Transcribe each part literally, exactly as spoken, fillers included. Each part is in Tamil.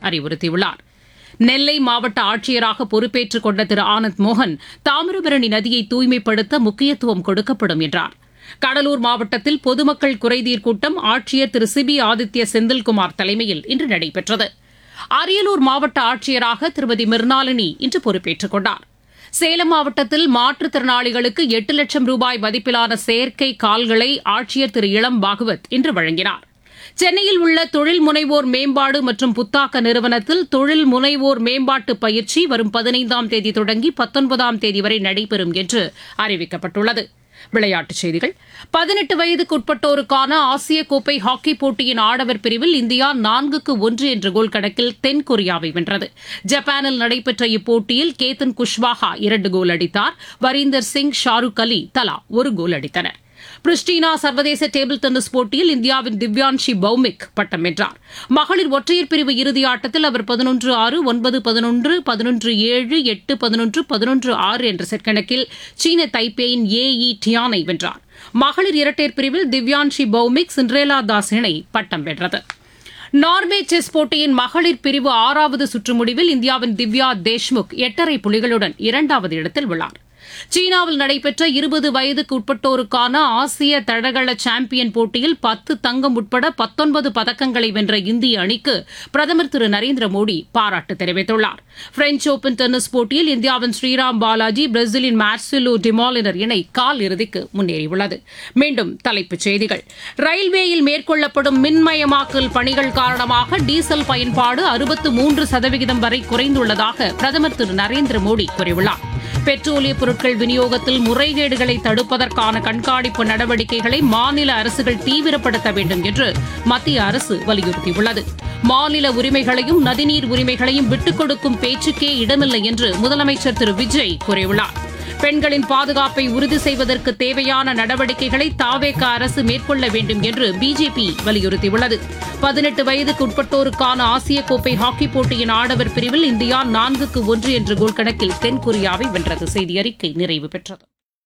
அறிவுறுத்தியுள்ளார். நெல்லை மாவட்ட ஆட்சியராக பொறுப்பேற்றுக் கொண்ட திரு ஆனந்த் மோகன் தாமிரபரணி நதியை தூய்மைப்படுத்த முக்கியத்துவம் கொடுக்கப்படும் என்றார். கடலூர் மாவட்டத்தில் பொதுமக்கள் குறைதீர் கூட்டம் ஆட்சியர் திரு சி பி ஆதித்ய செந்தில்குமார் தலைமையில் இன்று நடைபெற்றது. அரியலூர் மாவட்ட ஆட்சியராக திருமதி மிர்னாலினி இன்று பொறுப்பேற்றுக் கொண்டார். சேலம் மாவட்டத்தில் மாற்றுத்திறனாளிகளுக்கு எட்டு லட்சம் ரூபாய் மதிப்பிலான செயற்கை கால்களை ஆட்சியர் திரு இளம் பாகவத் இன்று வழங்கினார். சென்னையில் உள்ள தொழில் முனைவோர் மேம்பாடு மற்றும் புத்தாக்க நிறுவனத்தில் தொழில் முனைவோர் மேம்பாட்டு பயிற்சி வரும் பதினைந்தாம் தேதி தொடங்கி பத்தொன்பதாம் தேதி வரை நடைபெறும் என்று அறிவிக்கப்பட்டுள்ளது. விளையாட்டுச் செய்திகள். பதினெட்டு வயதுக்குட்பட்டோருக்கான ஆசிய கோப்பை ஹாக்கி போட்டியின் ஆடவர் பிரிவில் இந்தியா நான்குக்கு ஒன்று என்ற கோல் கணக்கில் தென்கொரியாவை வென்றது. ஜப்பானில் நடைபெற்ற இப்போட்டியில் கேத்தன் குஷ்வாஹா இரண்டு கோல் அடித்தார். வரீந்தர் சிங், ஷாருக் அலி தலா ஒரு கோல் அடித்தனர். பிரிஸ்டினா சர்வதேச டேபிள் டென்னிஸ் போட்டியில் இந்தியாவின் திவ்யான்ஷி பௌமிக் பட்டம் வென்றார். மகளிர் ஒற்றையர் பிரிவு இறுதி ஆட்டத்தில் அவர் பதினொன்று ஆறு, ஒன்பது பதினொன்று, பதினொன்று ஏழு, எட்டு பதினொன்று, பதினொன்று ஆறு என்ற செட் கணக்கில் சீன தைப்பேயின் ஏ இ டியானை வென்றார். மகளிர் இரட்டையர் பிரிவில் திவ்யான்ஷி பௌமிக், சிண்ட்ரேலா தாஸ் இணை பட்டம் வென்றது. நார்வே செஸ் போட்டியின் மகளிர் பிரிவு ஆறாவது சுற்று முடிவில் இந்தியாவின் திவ்யா தேஷ்முக் எட்டரை புள்ளிகளுடன் இரண்டாவது இடத்தில் உள்ளார். சீனாவில் நடைபெற்ற இருபது வயதுக்கு உட்பட்டோருக்கான ஆசிய தடகள சாம்பியன் போட்டியில் பத்து தங்கம் உட்பட பத்தொன்பது பதக்கங்களை வென்ற இந்திய அணிக்கு பிரதமர் திரு நரேந்திர மோடி பாராட்டு தெரிவித்துள்ளார். பிரெஞ்ச் ஓபன் டென்னிஸ் போட்டியில் இந்தியாவின் ஸ்ரீராம் பாலாஜி, பிரேசிலின் மார்சிலோ டிமாலினர் இணை கால் இறுதிக்கு முன்னேறியுள்ளது. மீண்டும் தலைப்புச் செய்திகள். ரயில்வேயில் மேற்கொள்ளப்படும் மின்மயமாக்கல் பணிகள் காரணமாக டீசல் பயன்பாடு அறுபத்து மூன்று சதவிகிதம் வரை குறைந்துள்ளதாக பிரதமர் திரு நரேந்திர மோடி கூறியுள்ளார். பெட்ரோலிய பொருட்கள் விநியோகத்தில் முறைகேடுகளை தடுப்பதற்கான கண்காணிப்பு நடவடிக்கைகளை மாநில அரசுகள் தீவிரப்படுத்த வேண்டும் என்று மத்திய அரசு வலியுறுத்தியுள்ளது. மாநில உரிமைகளையும் நதிநீர் உரிமைகளையும் விட்டுக் கொடுக்கும் பேச்சுக்கே இடமில்லை என்று முதலமைச்சர் திரு விஜய் கூறியுள்ளார். பெண்களின் பாதுகாப்பை உறுதி செய்வதற்கு தேவையான நடவடிக்கைகளை தாவேக அரசு மேற்கொள்ள வேண்டும் என்று பிஜேபி வலியுறுத்தியுள்ளது. பதினெட்டு வயதுக்கு உட்பட்டோருக்கான ஆசிய கோப்பை ஹாக்கி போட்டியின் ஆடவர் பிரிவில் இந்தியா நான்குக்கு ஒன்று என்ற கோல் கணக்கில் தென்கொரியாவை வென்றது. செய்தி அறிக்கை நிறைவு பெற்றது.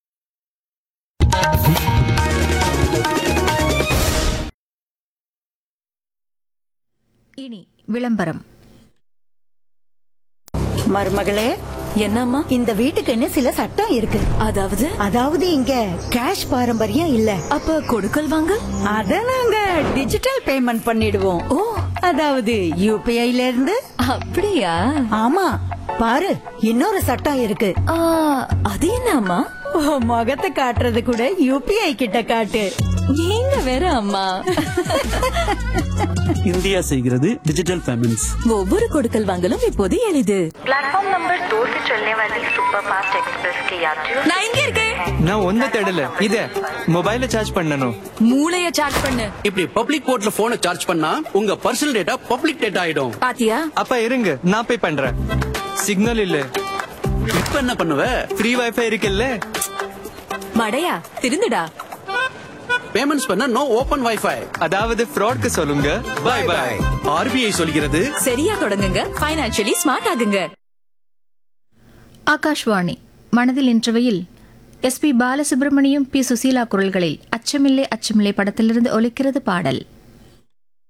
இனி விளம்பரம். மருமகளே, என்னம்மா? இந்த வீட்டுக்குன்னு சில சட்டம் இருக்கு. அதாவது அதாவது இங்க கேஷ் பாரம்பரியம் இல்ல. அப்ப கொடுக்கல் வாங்க அத நாங்க டிஜிட்டல் பேமெண்ட் பண்ணிடுவோம். ஓ, அதாவது யூபிஐல இருந்து. அப்படியா? ஆமா, பாரு இன்னொரு சட்டம் இருக்கு. ஆ, அது என்னம்மா? முகத்தை காட்டுறது கூட யூபிஐ கிட்ட காட்டு. நீங்க வேற அம்மா. இந்தியா செய்கிறது டிஜிட்டல் பேமெண்ட்ஸ். ஒவ்வொரு கொடுக்கல் வாங்கலும் இப்போது எளிது. प्लेटफॉर्म नंबर दो से चलने वाली सुपर फास्ट एक्सप्रेस के यात्रियों நான் இங்க இருக்கேன். நான் ஒன்ன தேடல, இத மொபைல சார்ஜ் பண்ணனும். மூளைய சார்ஜ் பண்ணு. இப்படி பப்ளிக் போர்ட்ல போனை சார்ஜ் பண்ணா உங்க பர்சனல் டேட்டா பப்ளிக் டேட்டா ஆயிடும். பாத்தியா? அப்ப இருங்க, நான் பே பண்றேன். சிக்னல் இல்ல. இப்ப என்ன பண்ணுவ? ஃப்ரீ வைஃபை இருக்குல்ல. மடையா, திருந்துடா. பேமெண்ட்ஸ் பண்ண நோ ஓபன் வைஃபை. அதாவது ஃப்ராட்க்கு சொல்லுங்க பை பை. ஆர்பிஐ சொல்கிறது சரியா தொடங்குங்க, ஃபைனான்சியலி ஸ்மார்ட் ஆகுங்க. ஆகாஷ்வாணி மனதில் இன்றவையில் S B Balasubramaniam, B Susheela குரல்களில் அச்சமில்லை அச்சமில்லை படத்திலிருந்து ஒலிக்கிறது பாடல்.